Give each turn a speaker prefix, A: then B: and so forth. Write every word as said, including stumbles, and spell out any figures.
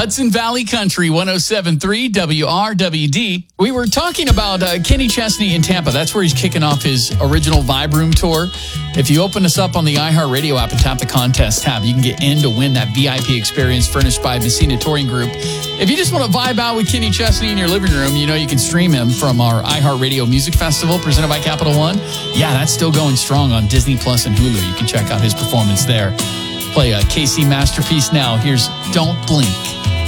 A: Hudson Valley Country, one oh seven point three W R W D. We were talking about uh, Kenny Chesney in Tampa. That's where he's kicking off his original Vibe Room tour. If you open us up on the iHeartRadio app and tap the contest tab, you can get in to win that V I P experience furnished by Messina Touring Group. If you just want to vibe out with Kenny Chesney in your living room, you know you can stream him from our iHeartRadio Music Festival presented by Capital One. Yeah, that's still going strong on Disney Plus and Hulu. You can check out his performance there. Play a K C masterpiece now. Here's Don't Blink.